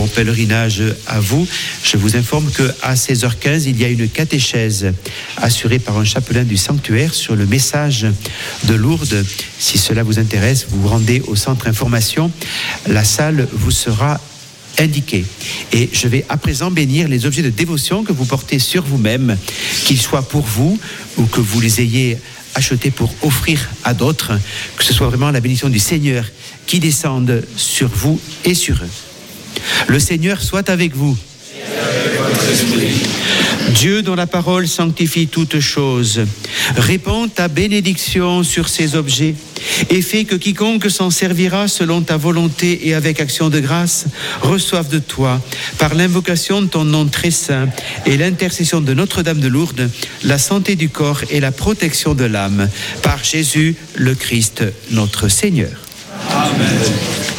pèlerinage à vous. Je vous informe qu'à 16h15, il y a une catéchèse assurée par un chapelain du sanctuaire sur le message de Lourdes. Si cela vous intéresse, vous vous rendez au centre information. La salle vous sera indiquée. Et je vais à présent bénir les objets de dévotion que vous portez sur vous-même, qu'ils soient pour vous ou que vous les ayez achetés pour offrir à d'autres, que ce soit vraiment la bénédiction du Seigneur qui descende sur vous et sur eux. Le Seigneur soit avec vous. Et avec votre esprit. Dieu dont la parole sanctifie toutes choses, répand ta bénédiction sur ces objets et fait que quiconque s'en servira selon ta volonté et avec action de grâce reçoive de toi, par l'invocation de ton nom très saint et l'intercession de Notre-Dame de Lourdes, la santé du corps et la protection de l'âme, par Jésus le Christ notre Seigneur. Amen.